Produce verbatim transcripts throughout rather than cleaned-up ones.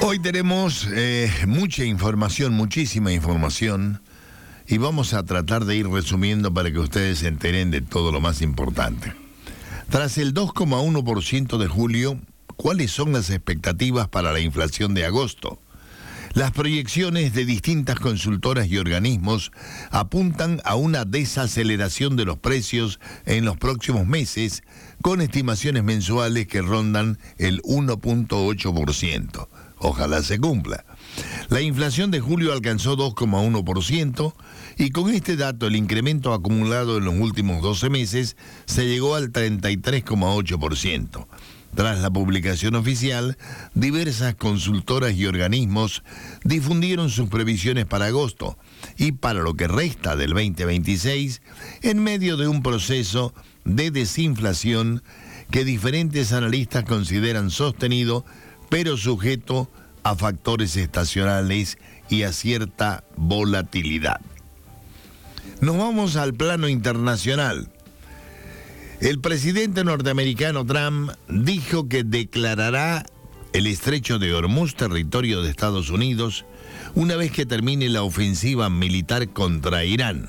Hoy tenemos eh, mucha información, muchísima información, y vamos a tratar de ir resumiendo para que ustedes se enteren de todo lo más importante. Tras el dos coma uno por ciento de julio, ¿cuáles son las expectativas para la inflación de agosto? Las proyecciones de distintas consultoras y organismos apuntan a una desaceleración de los precios en los próximos meses, con estimaciones mensuales que rondan el uno punto ocho por ciento. Ojalá se cumpla. La inflación de julio alcanzó dos coma uno por ciento y con este dato el incremento acumulado en los últimos doce meses se llegó al treinta y tres coma ocho por ciento. Tras la publicación oficial, diversas consultoras y organismos difundieron sus previsiones para agosto y para lo que resta del veinte veintiséis, en medio de un proceso de desinflación que diferentes analistas consideran sostenido, pero sujeto a factores estacionales y a cierta volatilidad. Nos vamos al plano internacional. El presidente norteamericano Trump dijo que declarará el estrecho de Hormuz territorio de Estados Unidos una vez que termine la ofensiva militar contra Irán.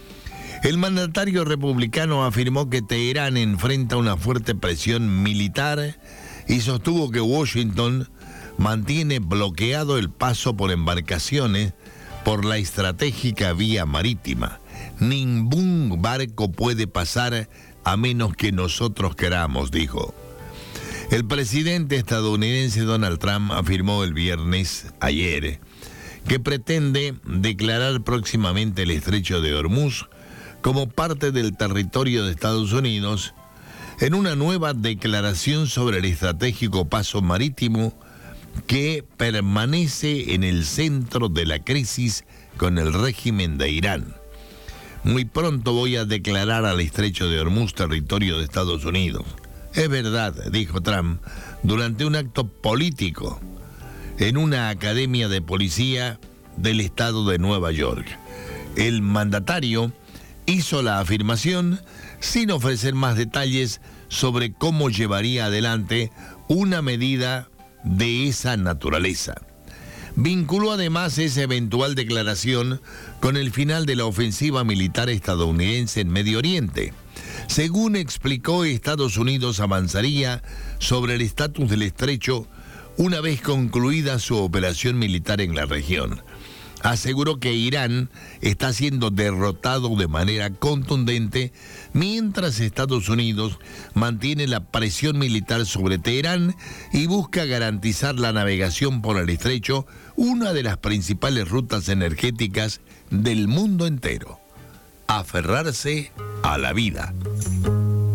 El mandatario republicano afirmó que Teherán enfrenta una fuerte presión militar y sostuvo que Washington mantiene bloqueado el paso por embarcaciones por la estratégica vía marítima. Ningún barco puede pasar a menos que nosotros queramos, dijo. El presidente estadounidense Donald Trump afirmó el viernes, ayer, que pretende declarar próximamente el estrecho de Hormuz como parte del territorio de Estados Unidos en una nueva declaración sobre el estratégico paso marítimo que permanece en el centro de la crisis con el régimen de Irán. Muy pronto voy a declarar al estrecho de Hormuz territorio de Estados Unidos. Es verdad, dijo Trump, durante un acto político en una academia de policía del estado de Nueva York. El mandatario hizo la afirmación sin ofrecer más detalles sobre cómo llevaría adelante una medida de esa naturaleza. Vinculó además esa eventual declaración con el final de la ofensiva militar estadounidense en Medio Oriente. Según explicó, Estados Unidos avanzaría sobre el estatus del estrecho una vez concluida su operación militar en la región. Aseguró que Irán está siendo derrotado de manera contundente mientras Estados Unidos mantiene la presión militar sobre Teherán y busca garantizar la navegación por el estrecho, una de las principales rutas energéticas del mundo entero. Aferrarse a la vida.